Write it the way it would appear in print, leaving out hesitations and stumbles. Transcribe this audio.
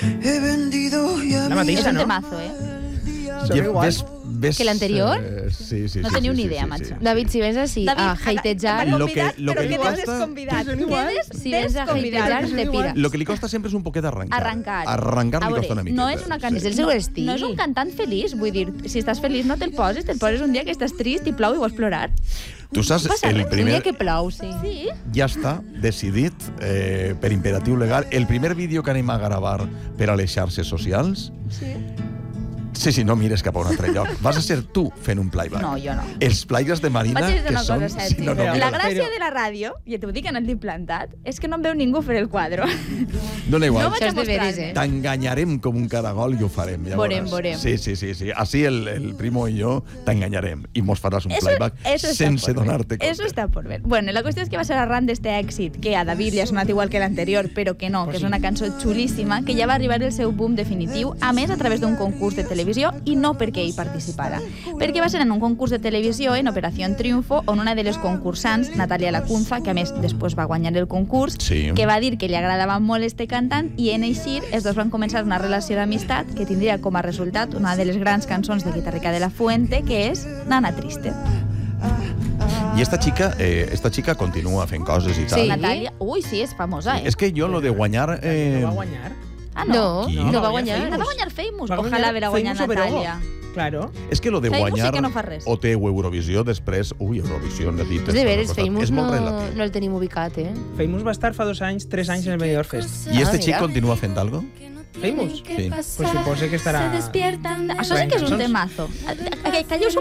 La mateixa, És un no? temazo, Sona igual. Que l'anterior? Sí. No teniu ni idea, macho. David, si vens així a hatejar... Lo que li costa- desconvidat. Si vens a hatejar, te pira. Lo que li costa sempre és un poquet arrencar. Arrencar. Arrencar A li veure, costa una miqueta. no és una cançó. És el seu estil. No és un cantant feliç, vull dir, si estàs feliç no te'l poses un dia que estàs trist i plou i vols plorar. Tu saps, passa el res. Un primer... dia que plou, sí. Sí. Ja està decidit, per imperatiu legal, el primer vídeo que anem a gravar per a les xarxes socials... Sí, no mires cap a un altre lloc. Vas a ser tu fent un playback. No, jo no. Els playbacks de Marina, Vaig dir que una són... cosa, Sergi. no, La mira. gràcia de la ràdio, i t'ho dic en el plantat, és que no em veu ningú fer el quadre. Dona igual. No vaig Això a és de veres, mostrar-me. T'enganyarem com un caragol i ho farem. Ja Veurem. veuràs. Sí. Així el Primo i jo t'enganyarem i mos faràs un playback sense donar-te compte. Eso está por ver. Bueno, la qüestió és que va ser arran d'este èxit, que a David li ha sonat igual que l'anterior, però que no, que és una cançó xulíssima, que ja va arribar el seu boom definitiu, a més a través d'un concurs de televisió, i no perquè ell participara. Perquè va ser en un concurs de televisió, en Operació Triunfo, on una de les concursants, Natàlia Lacunza, que a més després va guanyar el concurs, Sí. que va dir que li agradava molt este cantant, i en eixir els dos van començar una relació d'amistat que tindria com a resultat una de les grans cançons de Guitarrica de la Fuente, que és Nana Triste. I esta xica continua fent coses i tal. Sí. Natàlia, ui, sí, és famosa, És que jo lo de guanyar... No va guanyar. Ah, No, Qui? no va No, guanyar. No va guanyar Famous. Va guanyar Ojalà haver guanyat Famous o Verogo. Natàlia. Claro. És que lo de Famous sí guanyar que no fa res. OT o Eurovisió després... Ui, Eurovisió, n'he dit... És de veres, Famous És no, molt relatiu. no el tenim ubicat, Famous va estar fa 2 anys, 3 anys en el Benidorm Fest. I este Ah, xic mira. continua fent algo? Famous? Sí. Pues suposo que estarà... Això sí que és un temazo. Calleu